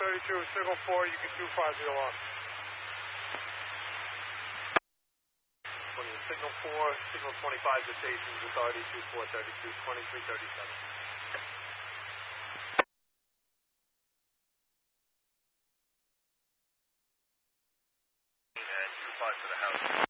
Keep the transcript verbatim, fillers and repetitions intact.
thirty-two, signal four, you can two five zero on. Signal four, signal twenty-five to stations, authority two four thirty-two, twenty-three thirty-seven. And two five to the house.